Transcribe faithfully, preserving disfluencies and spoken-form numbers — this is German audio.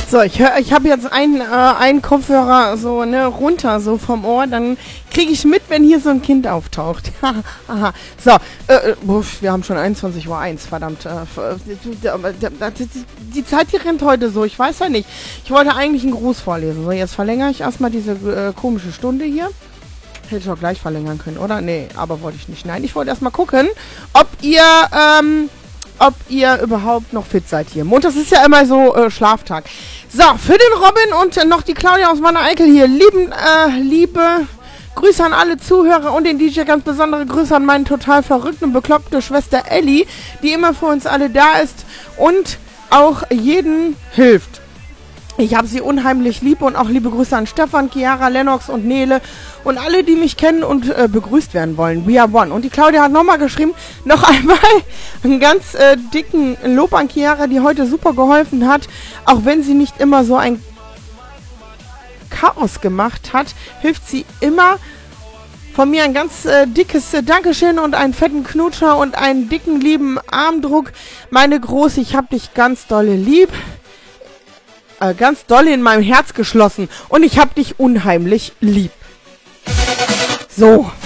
So, ich höre, ich habe jetzt einen, äh, einen Kopfhörer so, ne, runter, so vom Ohr, dann kriege ich mit, wenn hier so ein Kind auftaucht. Aha. So, äh, uff, wir haben schon einundzwanzig Uhr eins, verdammt. Äh, die Zeit, die rennt heute so, ich weiß ja nicht. Ich wollte eigentlich einen Gruß vorlesen. So, jetzt verlängere ich erstmal diese äh, komische Stunde hier. Hätte ich auch gleich verlängern können, oder? Nee, aber wollte ich nicht. Nein, ich wollte erstmal gucken, ob ihr, ähm, ob ihr überhaupt noch fit seid hier. Montags ist ja immer so äh, Schlaftag. So, für den Robin und äh, noch die Claudia aus meiner Eikel hier. Lieben, äh, liebe Grüße an alle Zuhörer und den D J. Ganz besondere Grüße an meine total verrückte und bekloppte Schwester Ellie, die immer für uns alle da ist und auch jeden hilft. Ich habe sie unheimlich lieb und auch liebe Grüße an Stefan, Chiara, Lennox und Nele und alle, die mich kennen und äh, begrüßt werden wollen. We are one. Und die Claudia hat nochmal geschrieben, noch einmal einen ganz äh, dicken Lob an Chiara, die heute super geholfen hat. Auch wenn sie nicht immer so ein Chaos gemacht hat, hilft sie immer. Von mir ein ganz äh, dickes äh, Dankeschön und einen fetten Knutscher und einen dicken, lieben Armdruck. Meine Große, ich hab dich ganz dolle lieb. Äh, ganz doll in meinem Herz geschlossen und ich hab dich unheimlich lieb. So.